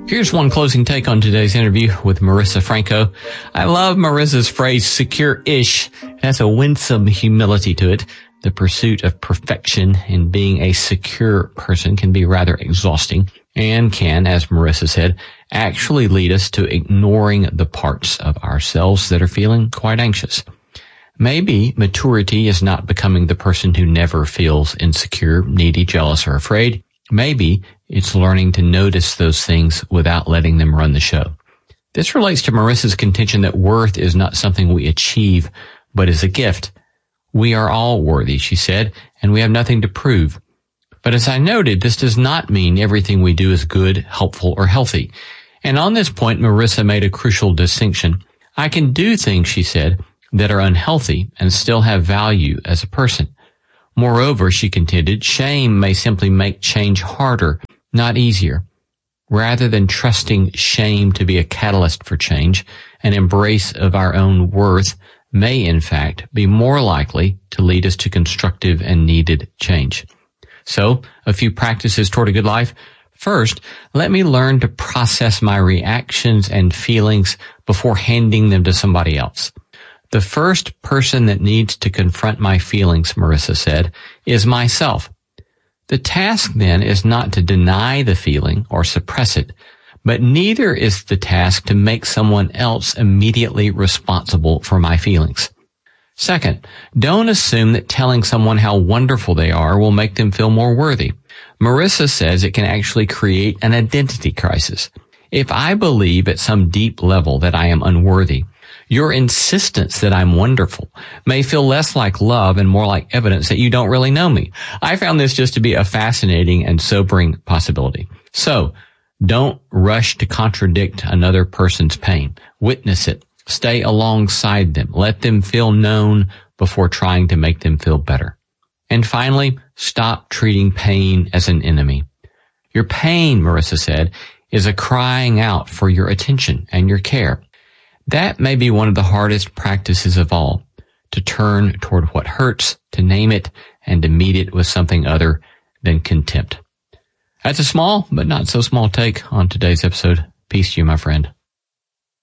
Here's one closing take on today's interview with Marissa Franco. I love Marissa's phrase, secure-ish. It has a winsome humility to it. The pursuit of perfection in being a secure person can be rather exhausting and can, as Marissa said, actually lead us to ignoring the parts of ourselves that are feeling quite anxious. Maybe maturity is not becoming the person who never feels insecure, needy, jealous, or afraid. Maybe it's learning to notice those things without letting them run the show. This relates to Marissa's contention that worth is not something we achieve, but is a gift. We are all worthy, she said, and we have nothing to prove. But as I noted, this does not mean everything we do is good, helpful, or healthy. And on this point, Marissa made a crucial distinction. I can do things, she said, that are unhealthy and still have value as a person. Moreover, she contended, shame may simply make change harder, not easier. Rather than trusting shame to be a catalyst for change, an embrace of our own worth may, in fact, be more likely to lead us to constructive and needed change. So, a few practices toward a good life. First, let me learn to process my reactions and feelings before handing them to somebody else. The first person that needs to confront my feelings, Marissa said, is myself. The task then is not to deny the feeling or suppress it, but neither is the task to make someone else immediately responsible for my feelings. Second, don't assume that telling someone how wonderful they are will make them feel more worthy. Marissa says it can actually create an identity crisis. If I believe at some deep level that I am unworthy, your insistence that I'm wonderful may feel less like love and more like evidence that you don't really know me. I found this just to be a fascinating and sobering possibility. So, don't rush to contradict another person's pain. Witness it. Stay alongside them. Let them feel known before trying to make them feel better. And finally, stop treating pain as an enemy. Your pain, Marissa said, is a crying out for your attention and your care. That may be one of the hardest practices of all, to turn toward what hurts, to name it, and to meet it with something other than contempt. That's a small, but not so small take on today's episode. Peace to you, my friend.